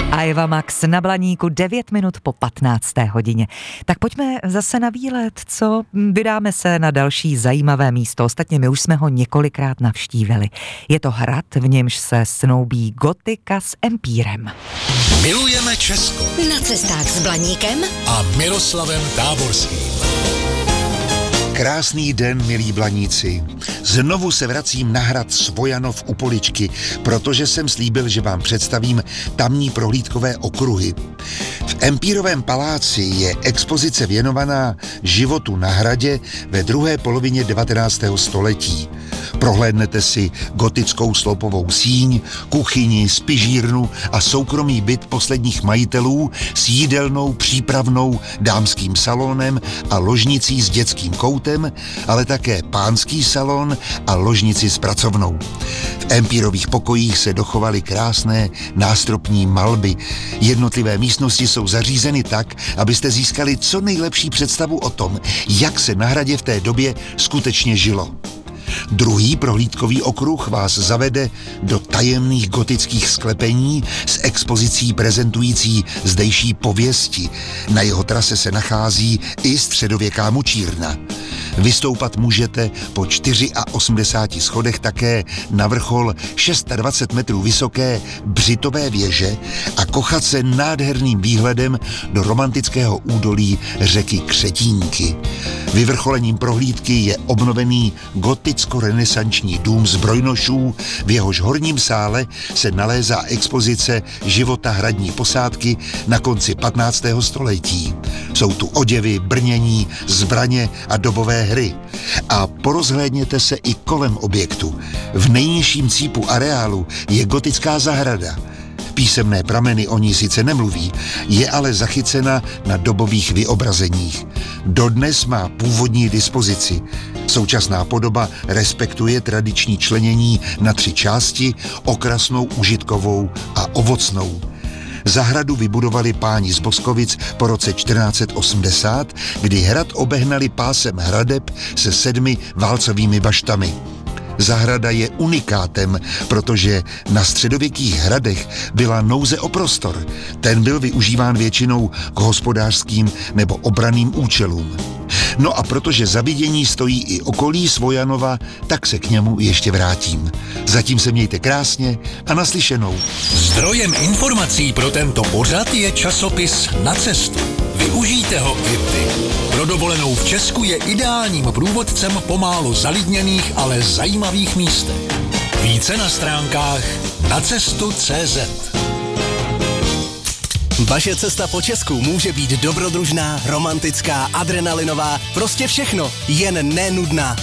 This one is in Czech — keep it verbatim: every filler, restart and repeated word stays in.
A Eva Max na Blaníku devět minut po patnácté hodině. Tak pojďme zase na výlet, co? Vydáme se na další zajímavé místo. Ostatně my už jsme ho několikrát navštívili. Je to hrad, v němž se snoubí gotika s empírem. Milujeme Česko. Na cestách s Blaníkem A Miroslavem Táborským. Krásný den, milí Blaníci. Znovu se vracím na hrad Svojanov u Poličky, protože jsem slíbil, že vám představím tamní prohlídkové okruhy. V Empírovém paláci je expozice věnovaná životu na hradě ve druhé polovině devatenáctého století. Prohlédnete si gotickou sloupovou síň, kuchyni, spižírnu a soukromý byt posledních majitelů s jídelnou, přípravnou, dámským salonem a ložnicí s dětským koutem, ale také pánský salon a ložnici s pracovnou. V empírových pokojích se dochovaly krásné nástropní malby. Jednotlivé místnosti jsou zařízeny tak, abyste získali co nejlepší představu o tom, jak se na hradě v té době skutečně žilo. Druhý prohlídkový okruh vás zavede do tajemných gotických sklepení s expozicí prezentující zdejší pověsti. Na jeho trase se nachází i středověká mučírna. Vystoupat můžete po osmdesáti čtyřech schodech také na vrchol dvacet šest metrů vysoké Břitové věže a kochat se nádherným výhledem do romantického údolí řeky Křetínky. Vyvrcholením prohlídky je obnovený goticko-renesanční dům zbrojnošů, v jehož horním sále se nalézá expozice života hradní posádky na konci patnáctého století. Jsou tu oděvy, brnění, zbraně a dobové hry. A porozhlédněte se i kolem objektu. V nejnižším cípu areálu je gotická zahrada. Písemné prameny o ní sice nemluví, je ale zachycena na dobových vyobrazeních. Dodnes má původní dispozici. Současná podoba respektuje tradiční členění na tři části, okrasnou, užitkovou a ovocnou. Zahradu vybudovali páni z Boskovic po roce čtrnáct set osmdesát, kdy hrad obehnali pásem hradeb se sedmi válcovými baštami. Zahrada je unikátem, protože na středověkých hradech byla nouze o prostor. Ten byl využíván většinou k hospodářským nebo obranným účelům. No a protože za vidění stojí i okolí Svojanova, tak se k němu ještě vrátím. Zatím se mějte krásně a naslyšenou. Zdrojem informací pro tento pořad je časopis Na cestu. Využijte ho i vy. Pro dovolenou v Česku je ideálním průvodcem po málo zalidněných, ale zajímavých místech. Více na stránkách nacestu tečka cé zet. Vaše cesta po Česku může být dobrodružná, romantická, adrenalinová, prostě všechno, jen nenudná.